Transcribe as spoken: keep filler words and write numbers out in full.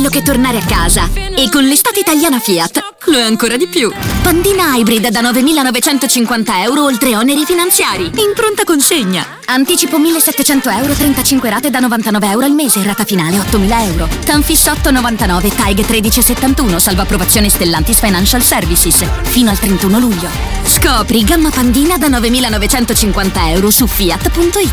bello che tornare a casa. E con l'estate italiana Fiat lo è ancora di più. Pandina Hybrid da novemilanovecentocinquanta euro oltre oneri finanziari. In pronta consegna. Anticipo millesettecento euro, trentacinque rate da novantanove euro al mese, rata finale ottomila euro. Tanfis otto novantanove, Taig tredici settantuno, salvo approvazione Stellantis Financial Services. Fino al trentuno luglio. Scopri gamma Pandina da novemilanovecentocinquanta euro su fiat punto it.